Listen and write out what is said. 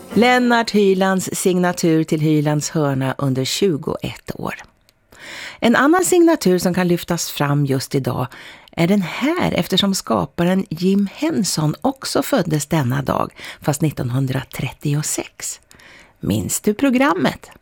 Lennart Hylands signatur till Hylands hörna under 21 år. En annan signatur som kan lyftas fram just idag är den här, eftersom skaparen Jim Henson också föddes denna dag, fast 1936. Minns du programmet?